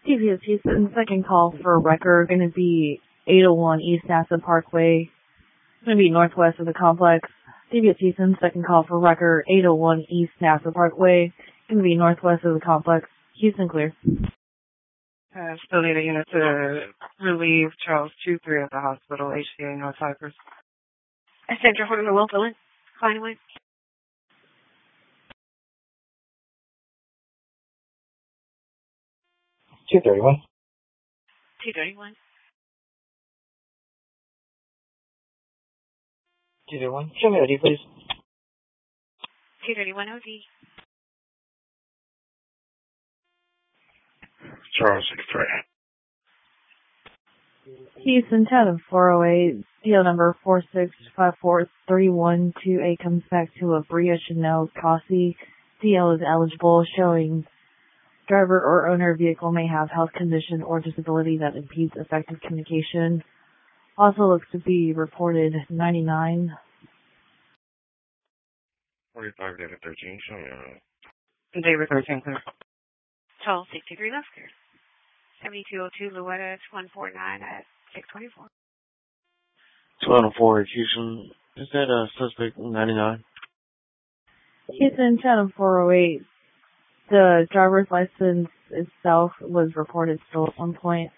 TVS Houston, second call for record, going to be 801 East NASA Parkway, going to be northwest of the complex. TVS Houston, second call for record, 801 East NASA Parkway, going to be northwest of the complex. Houston clear. Still need a unit to relieve Charles 2-3 at the hospital, HCA North Cypress. Center for the Wilson, finally. 231. 231. 231. Show me OD, please. 231 OD. Charles 6-3. Houston, 10-408, deal number 46543128 comes back to a Bria Chanel Cossie. DL is eligible, showing driver or owner of vehicle may have health condition or disability that impedes effective communication. Also looks to be reported 99. 45 David 13, show me David 13, clear. Charles 63 left clear. 7202 Louetta 149 at 624. 204 Houston. Is that a suspect 99? Houston, 10-408. The driver's license itself was reported stolen at one point.